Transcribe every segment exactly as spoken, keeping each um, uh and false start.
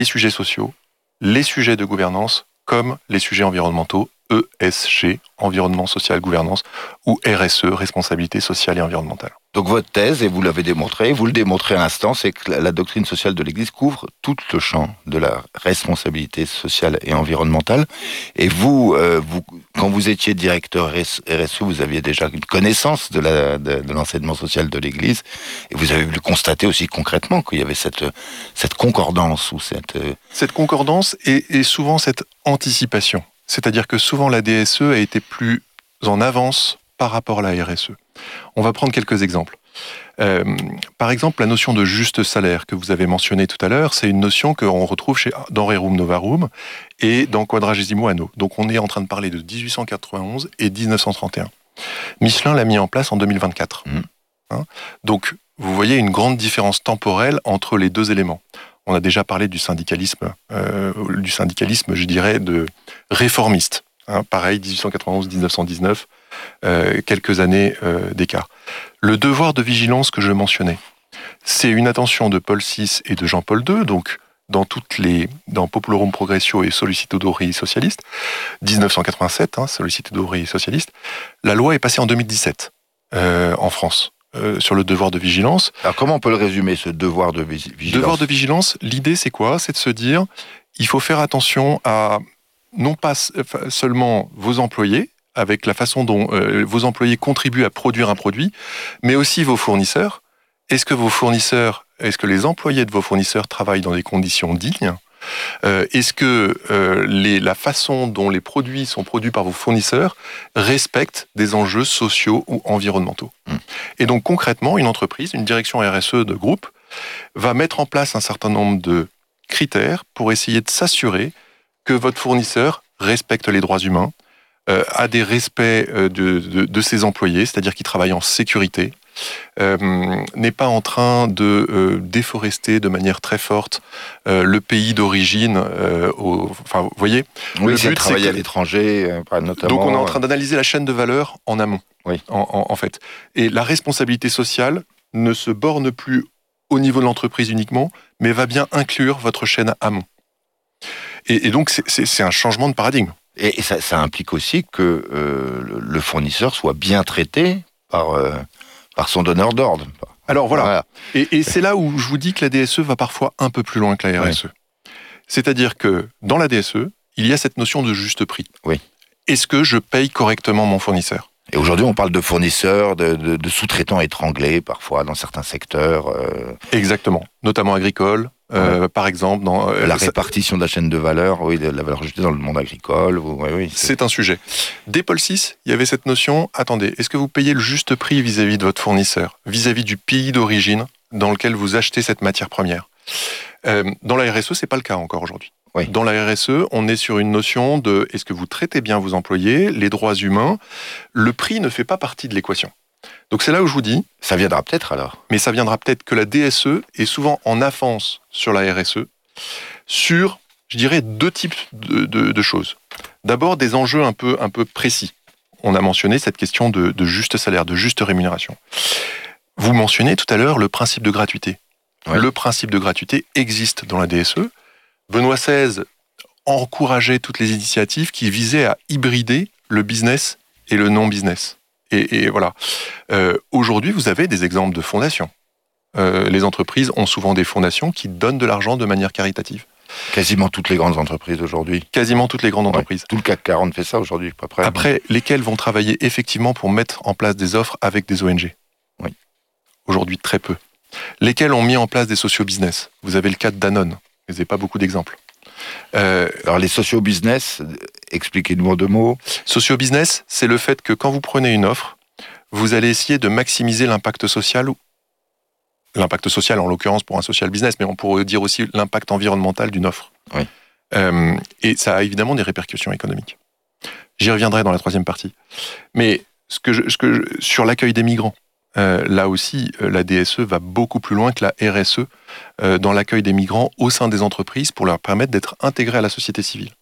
les sujets sociaux, les sujets de gouvernance, comme les sujets environnementaux, E S G, environnement, social, gouvernance, ou R S E, responsabilité sociale et environnementale. Donc votre thèse, et vous l'avez démontré, vous le démontrez à l'instant, c'est que la doctrine sociale de l'Église couvre tout le champ de la responsabilité sociale et environnementale. Et vous, euh, vous quand vous étiez directeur R S E, vous aviez déjà une connaissance de, la, de, de l'enseignement social de l'Église, et vous avez pu constater aussi concrètement qu'il y avait cette, cette concordance ou cette... Cette concordance et, et souvent cette anticipation. C'est-à-dire que souvent la D S E a été plus en avance par rapport à la R S E. On va prendre quelques exemples. Euh, par exemple, la notion de juste salaire que vous avez mentionnée tout à l'heure, c'est une notion qu'on retrouve chez, dans Rerum Novarum et dans Quadragesimo Anno. Donc on est en train de parler de dix-huit cent quatre-vingt-onze et dix-neuf cent trente et un. Michelin l'a mis en place en deux mille vingt-quatre. Mmh. Hein Donc vous voyez une grande différence temporelle entre les deux éléments. On a déjà parlé du syndicalisme, euh, du syndicalisme, je dirais, de réformiste. Hein, pareil, dix-huit cent quatre-vingt-onze à dix-neuf cent dix-neuf, euh, quelques années euh, d'écart. Le devoir de vigilance que je mentionnais, c'est une attention de Paul six et de Jean-Paul deux, donc dans toutes les, dans Populorum Progressio et Sollicitudo Rei Socialiste, dix-neuf cent quatre-vingt-sept, hein, Sollicitudo Rei Socialiste. La loi est passée en deux mille dix-sept euh, en France. Euh, sur le devoir de vigilance. Alors comment on peut le résumer, ce devoir de vigilance ? Devoir de vigilance, l'idée c'est quoi ? C'est de se dire, il faut faire attention à non pas seulement vos employés, avec la façon dont euh, vos employés contribuent à produire un produit, mais aussi vos fournisseurs. Est-ce que vos fournisseurs, est-ce que les employés de vos fournisseurs travaillent dans des conditions dignes ? Euh, est-ce que euh, les, la façon dont les produits sont produits par vos fournisseurs respecte des enjeux sociaux ou environnementaux ? Mmh. Et donc concrètement, une entreprise, une direction R S E de groupe, va mettre en place un certain nombre de critères pour essayer de s'assurer que votre fournisseur respecte les droits humains, euh, a des respects euh, de, de, de ses employés, c'est-à-dire qu'ils travaillent en sécurité, Euh, n'est pas en train de euh, déforester de manière très forte euh, le pays d'origine. Euh, au, enfin, vous voyez, oui, c'est de travailler à l'étranger, euh, notamment. Donc, on est en train d'analyser la chaîne de valeur en amont, oui. en, en, en fait. Et la responsabilité sociale ne se borne plus au niveau de l'entreprise uniquement, mais va bien inclure votre chaîne amont. Et, et donc, c'est, c'est, c'est un changement de paradigme. Et, et ça, ça implique aussi que euh, le, le fournisseur soit bien traité par... Euh... par son donneur d'ordre. Alors voilà, voilà. Et, et c'est là où je vous dis que la D S E va parfois un peu plus loin que la R S E. Oui. C'est-à-dire que dans la D S E, il y a cette notion de juste prix. Oui. Est-ce que je paye correctement mon fournisseur ? Et aujourd'hui, on parle de fournisseurs, de, de, de sous-traitants étranglés, parfois, dans certains secteurs. Euh... Exactement, notamment agricoles. Euh, ouais. Par exemple, dans euh, la répartition de la chaîne de valeur, oui, de la valeur ajoutée dans le monde agricole, oui, oui. C'est... c'est un sujet. Dès Paul six, il y avait cette notion. Attendez, est-ce que vous payez le juste prix vis-à-vis de votre fournisseur, vis-à-vis du pays d'origine dans lequel vous achetez cette matière première ? euh, Dans la R S E, c'est pas le cas encore aujourd'hui. Oui. Dans la R S E, on est sur une notion de est-ce que vous traitez bien vos employés, les droits humains. Le prix ne fait pas partie de l'équation. Donc c'est là où je vous dis... Ça viendra peut-être alors. Mais ça viendra peut-être que la D S E est souvent en avance sur la R S E, sur, je dirais, deux types de, de, de choses. D'abord, des enjeux un peu, un peu précis. On a mentionné cette question de, de juste salaire, de juste rémunération. Vous mentionnez tout à l'heure le principe de gratuité. Ouais. Le principe de gratuité existe dans la D S E. Benoît seize encourageait toutes les initiatives qui visaient à hybrider le business et le non-business. Et, et voilà. Euh, aujourd'hui, vous avez des exemples de fondations. Euh, les entreprises ont souvent des fondations qui donnent de l'argent de manière caritative. Quasiment toutes les grandes entreprises aujourd'hui. Quasiment toutes les grandes ouais. entreprises. Tout le C A C quarante fait ça aujourd'hui, à peu près. Après, lesquelles vont travailler effectivement pour mettre en place des offres avec des O N G. Oui. Aujourd'hui, très peu. Lesquelles ont mis en place des socio-business. Vous avez le cas de Danone. Vous n'avez pas beaucoup d'exemples. Euh, Alors les socio-business, expliquez-nous en deux mots. Socio-business, c'est le fait que quand vous prenez une offre, vous allez essayer de maximiser l'impact social, ou l'impact social en l'occurrence pour un social business, mais on pourrait dire aussi l'impact environnemental d'une offre. Oui. Euh, et ça a évidemment des répercussions économiques. J'y reviendrai dans la troisième partie. Mais ce que je, ce que je, sur l'accueil des migrants, Euh, là aussi, euh, la D S E va beaucoup plus loin que la R S E euh, dans l'accueil des migrants au sein des entreprises pour leur permettre d'être intégrés à la société civile.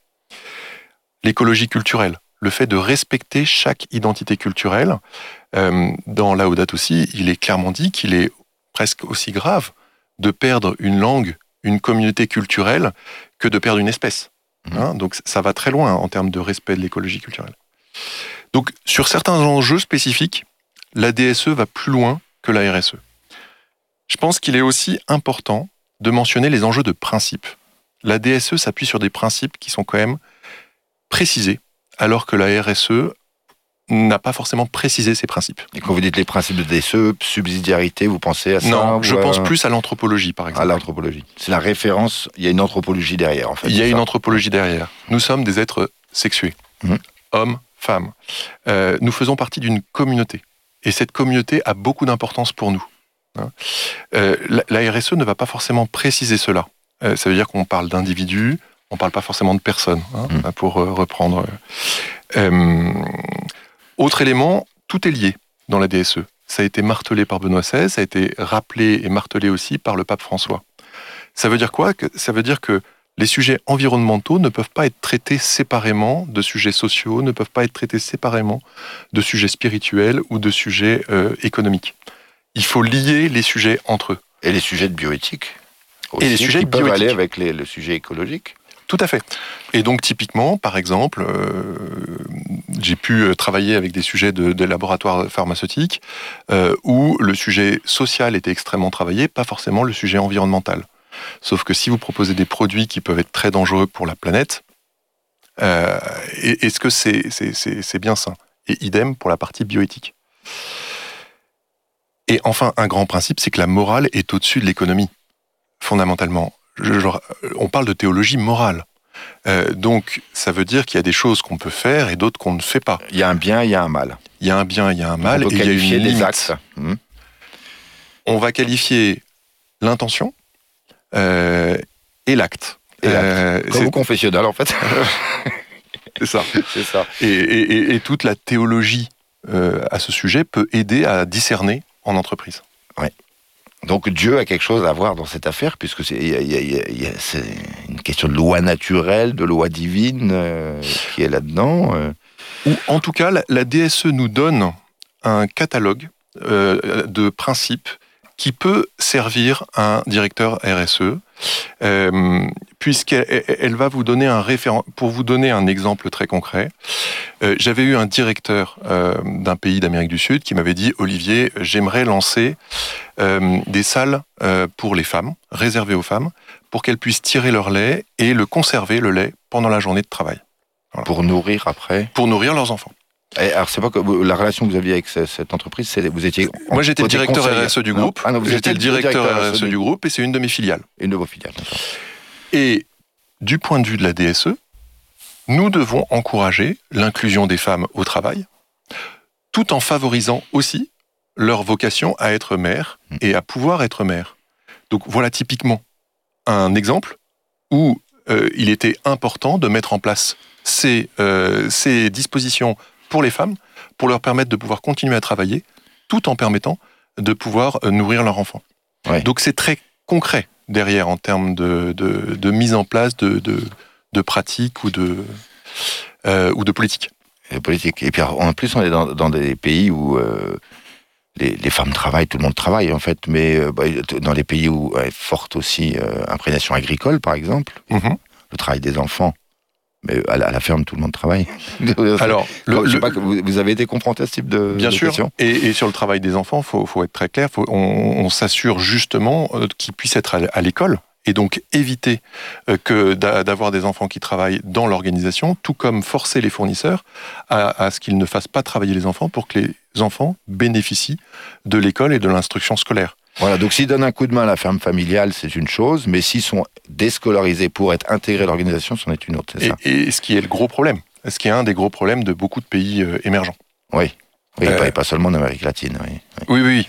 L'écologie culturelle, le fait de respecter chaque identité culturelle, euh, dans Laudate aussi, il est clairement dit qu'il est presque aussi grave de perdre une langue une communauté culturelle que de perdre une espèce. Mmh. Hein, donc ça va très loin en termes de respect de l'écologie culturelle. Donc sur certains enjeux spécifiques, la D S E va plus loin que la R S E. Je pense qu'il est aussi important de mentionner les enjeux de principe. La D S E s'appuie sur des principes qui sont quand même précisés, alors que la R S E n'a pas forcément précisé ces principes. Et quand vous dites les principes de D S E, subsidiarité, vous pensez à ça? Non, je à... pense plus à l'anthropologie, par exemple. À l'anthropologie. C'est la référence, il y a une anthropologie derrière, en fait. Il y a une anthropologie derrière. Nous sommes des êtres sexués, mmh. hommes, femmes. Euh, nous faisons partie d'une communauté. Et cette communauté a beaucoup d'importance pour nous. Hein. Euh, la, la R S E ne va pas forcément préciser cela. Euh, ça veut dire qu'on parle d'individus, on ne parle pas forcément de personnes, hein, mmh. pour euh, reprendre... Euh, Autre élément, tout est lié dans la D S E. Ça a été martelé par Benoît seize, ça a été rappelé et martelé aussi par le pape François. Ça veut dire quoi? Ça veut dire que les sujets environnementaux ne peuvent pas être traités séparément de sujets sociaux, ne peuvent pas être traités séparément de sujets spirituels ou de sujets euh, économiques. Il faut lier les sujets entre eux. Et les sujets de bioéthique aussi, et les sujets qui de peuvent bioéthique. aller avec les, le sujet écologique. Tout à fait. Et donc typiquement, par exemple, euh, j'ai pu travailler avec des sujets de, de laboratoires pharmaceutiques euh, où le sujet social était extrêmement travaillé, pas forcément le sujet environnemental. Sauf que si vous proposez des produits qui peuvent être très dangereux pour la planète, euh, est-ce que c'est, c'est, c'est, c'est bien ça? Et idem pour la partie bioéthique. Et enfin, un grand principe, c'est que la morale est au-dessus de l'économie, fondamentalement. Je, je, on parle de théologie morale. Euh, donc, ça veut dire qu'il y a des choses qu'on peut faire et d'autres qu'on ne fait pas. Il y a un bien, il y a un mal. Il y a un bien, il y a un mal, on peut et il y a une des limite. Actes. Mmh. On va qualifier l'intention euh, et l'acte. Et l'acte. Euh, Comme au confessionnal, en fait. C'est ça. C'est ça. Et, et, et toute la théologie euh, à ce sujet peut aider à discerner en entreprise. Ouais. Donc Dieu a quelque chose à voir dans cette affaire, puisque c'est, y a, y a, y a, c'est une question de loi naturelle, de loi divine euh, qui est là-dedans. Euh. Ou en tout cas, la, la D S E nous donne un catalogue euh, de principes qui peut servir un directeur R S E, euh, puisqu'elle elle va vous donner un référent. Pour vous donner un exemple très concret, euh, j'avais eu un directeur euh, d'un pays d'Amérique du Sud qui m'avait dit « Olivier, j'aimerais lancer euh, des salles euh, pour les femmes, réservées aux femmes, pour qu'elles puissent tirer leur lait et le conserver, le lait, pendant la journée de travail. » Voilà. Pour nourrir après? Pour nourrir leurs enfants. Et alors, c'est pas que la relation que vous aviez avec cette entreprise, c'est vous étiez. Moi, j'étais le directeur R S E du groupe. Ah non, vous j'étais le directeur, directeur R S E du groupe et c'est une de mes filiales. Une de vos filiales. D'accord. Et du point de vue de la D S E, nous devons encourager l'inclusion des femmes au travail, tout en favorisant aussi leur vocation à être mère et à pouvoir être mère. Donc voilà typiquement un exemple où euh, il était important de mettre en place ces, euh, ces dispositions pour les femmes, pour leur permettre de pouvoir continuer à travailler, tout en permettant de pouvoir nourrir leurs enfants. Ouais. Donc c'est très concret derrière en termes de, de, de mise en place de, de, de pratiques ou de, euh, ou de politiques. Et politique. Et puis en plus, on est dans, dans des pays où euh, les, les femmes travaillent, tout le monde travaille en fait, mais euh, bah, dans les pays où est forte aussi euh, imprégnation agricole, par exemple, mm-hmm. le travail des enfants. Mais à la ferme, tout le monde travaille. Alors, le, je sais pas, vous, vous avez été confronté à ce type de bien de sûr. Question et, et sur le travail des enfants, faut, faut être très clair. Faut, on, on s'assure justement qu'ils puissent être à, à l'école et donc éviter que d'avoir des enfants qui travaillent dans l'organisation, tout comme forcer les fournisseurs à, à ce qu'ils ne fassent pas travailler les enfants pour que les enfants bénéficient de l'école et de l'instruction scolaire. Voilà, donc s'ils donnent un coup de main à la ferme familiale, c'est une chose, mais s'ils sont déscolarisés pour être intégrés à l'organisation, c'en est une autre, c'est et, ça. Et ce qui est le gros problème, ce qui est un des gros problèmes de beaucoup de pays euh, émergents. Oui, oui euh, et pas seulement en Amérique latine. Oui, oui, oui, oui.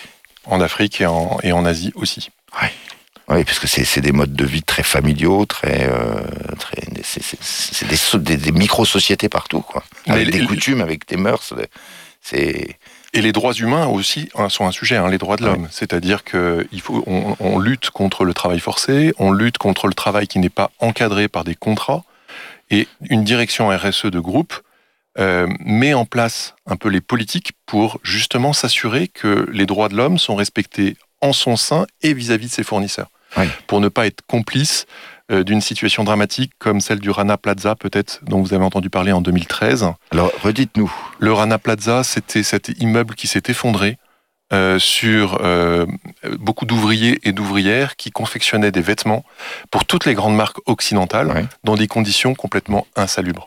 En Afrique et en, et en Asie aussi. Oui, oui, parce que c'est, c'est des modes de vie très familiaux, très, euh, très c'est, c'est, c'est des, des, des micro-sociétés partout, quoi. Avec mais des les, coutumes, avec des mœurs, c'est... Et les droits humains aussi sont un sujet, hein, les droits de l'homme. Oui. C'est-à-dire qu'on on, on lutte contre le travail forcé, on lutte contre le travail qui n'est pas encadré par des contrats. Et une direction R S E de groupe euh, met en place un peu les politiques pour justement s'assurer que les droits de l'homme sont respectés en son sein et vis-à-vis de ses fournisseurs. oui. pour ne pas être complice euh, d'une situation dramatique comme celle du Rana Plaza, peut-être, dont vous avez entendu parler en deux mille treize. Alors, redites-nous. Le Rana Plaza, c'était cet immeuble qui s'est effondré euh, sur euh, beaucoup d'ouvriers et d'ouvrières qui confectionnaient des vêtements pour toutes les grandes marques occidentales Oui. dans des conditions complètement insalubres.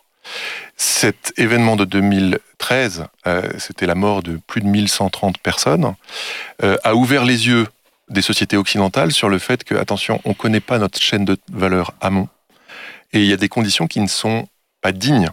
Cet événement de deux mille treize, euh, c'était la mort de plus de mille cent trente personnes, euh, a ouvert les yeux des sociétés occidentales sur le fait que, attention, on ne connaît pas notre chaîne de valeur amont, et il y a des conditions qui ne sont pas dignes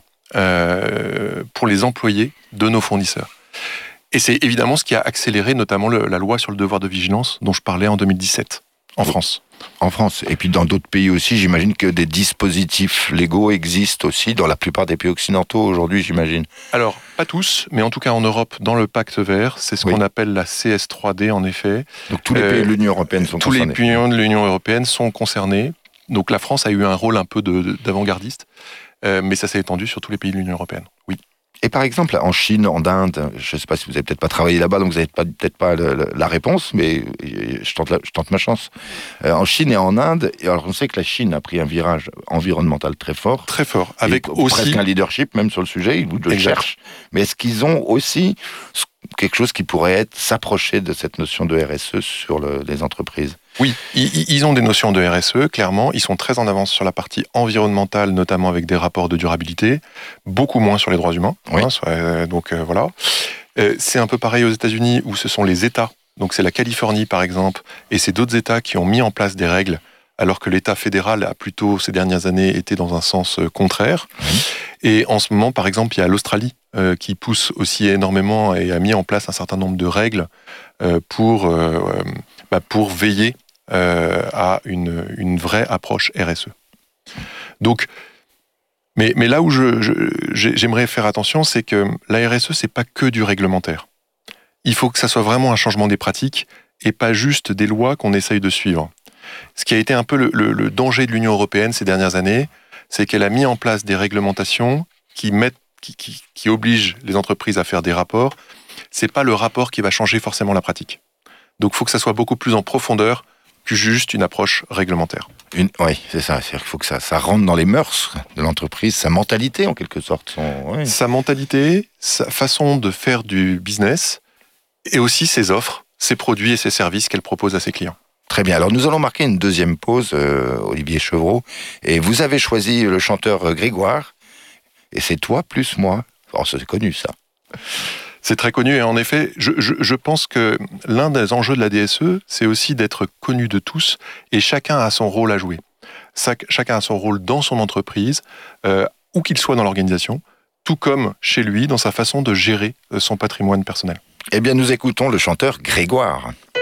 euh, pour les employés de nos fournisseurs. Et c'est évidemment ce qui a accéléré notamment le, la loi sur le devoir de vigilance dont je parlais en deux mille dix-sept, en France. En France, et puis dans d'autres pays aussi, j'imagine que des dispositifs légaux existent aussi dans la plupart des pays occidentaux aujourd'hui, j'imagine. Alors, pas tous, mais en tout cas en Europe, dans le pacte vert, c'est ce Oui. qu'on appelle la C S trois D en effet. Donc tous les Euh, pays de l'Union européenne sont Tous concernés. les pays de l'Union européenne sont concernés. Donc la France a eu un rôle un peu de, de- d'avant-gardiste, euh, mais ça s'est étendu sur tous les pays de l'Union européenne. Oui. Et par exemple, en Chine, en Inde, je ne sais pas si vous n'avez peut-être pas travaillé là-bas, donc vous n'avez pas, peut-être pas le- le- la réponse, mais je tente, la- je tente ma chance. Euh, en Chine et en Inde, et alors on sait que la Chine a pris un virage environnemental très fort. Très fort. Avec Et aussi... presque un leadership même sur le sujet, ils le Exact. cherchent. Mais est-ce qu'ils ont aussi quelque chose qui pourrait être s'approcher de cette notion de R S E sur le- les entreprises? Oui, ils, ils ont des notions de R S E, clairement. Ils sont très en avance sur la partie environnementale, notamment avec des rapports de durabilité, beaucoup moins sur les droits humains. Oui. Hein, soit, euh, donc euh, voilà. Euh, c'est un peu pareil aux États-Unis, où ce sont les États. Donc c'est la Californie, par exemple, et c'est d'autres États qui ont mis en place des règles, alors que l'État fédéral a plutôt, ces dernières années, été dans un sens euh, contraire. Oui. Et en ce moment, par exemple, il y a l'Australie euh, qui pousse aussi énormément et a mis en place un certain nombre de règles euh, pour, euh, bah, pour veiller euh, à une, une vraie approche R S E. Donc, mais, mais là où je, je, j'aimerais faire attention, c'est que la R S E, c'est pas que du réglementaire. Il faut que ça soit vraiment un changement des pratiques et pas juste des lois qu'on essaye de suivre. Ce qui a été un peu le, le, le danger de l'Union européenne ces dernières années, c'est qu'elle a mis en place des réglementations qui, mettent, qui, qui, qui obligent les entreprises à faire des rapports. C'est pas le rapport qui va changer forcément la pratique. Donc il faut que ça soit beaucoup plus en profondeur que juste une approche réglementaire. Une, oui, c'est ça. C'est-à-dire qu'il faut que ça, ça rentre dans les mœurs de l'entreprise, sa mentalité en quelque sorte. Son, oui. Sa mentalité, sa façon de faire du business et aussi ses offres, ses produits et ses services qu'elle propose à ses clients. Très bien. Alors nous allons marquer une deuxième pause, euh, Olivier Chevreau. Et vous avez choisi le chanteur Grégoire. Et c'est toi plus moi. Oh, c'est connu ça. C'est très connu et en effet, je, je, je pense que l'un des enjeux de la D S E, c'est aussi d'être connu de tous et chacun a son rôle à jouer. Ça, chacun a son rôle dans son entreprise, euh, où qu'il soit dans l'organisation, tout comme chez lui, dans sa façon de gérer son patrimoine personnel. Eh bien, nous écoutons le chanteur Grégoire.